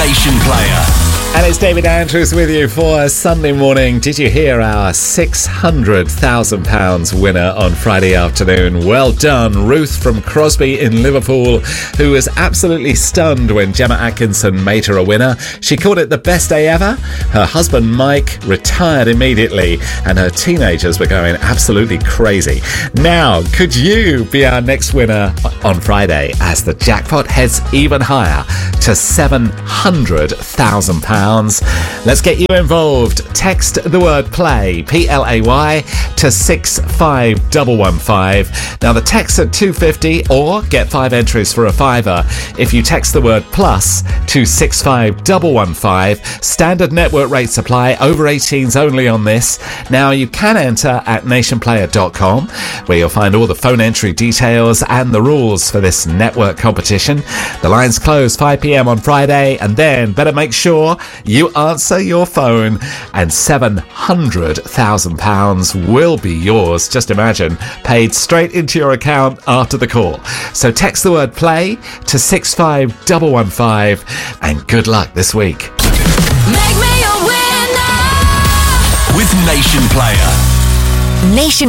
Nation Player. And it's David Andrews with you for a Sunday morning. Did you hear our £600,000 winner on Friday afternoon? Well done, Ruth from Crosby in Liverpool, who was absolutely stunned when Gemma Atkinson made her a winner. She called it the best day ever. Her husband Mike retired immediately and her teenagers were going absolutely crazy. Now, could you be our next winner on Friday as the jackpot heads even higher to £700,000? Let's get you involved. Text the word play, PLAY, to 65115. Now the text's at $2.50 or get 5 entries for a £5 if you text the word plus to 65115. Standard network rates apply, over 18s only on this. Now you can enter at nationplayer.com where you'll find all the phone entry details and the rules for this network competition. The lines close 5 p.m. on Friday, and then better make sure you answer your phone and £700,000 will be yours. Just imagine, paid straight into your account after the call. So text the word play to 65115 and good luck this week. Make me a winner with Nation Player. Nation